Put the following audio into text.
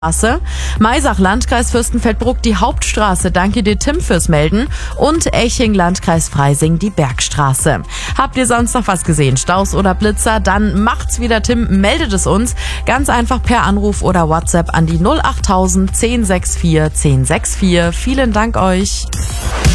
Maisach, Landkreis Fürstenfeldbruck, die Hauptstraße. Danke dir, Tim, fürs Melden. Und Eching, Landkreis Freising, die Bergstraße. Habt ihr sonst noch was gesehen? Staus oder Blitzer? Dann macht's wieder, Tim. Meldet es uns. Ganz einfach per Anruf oder WhatsApp an die 08000 1064 1064. Vielen Dank euch.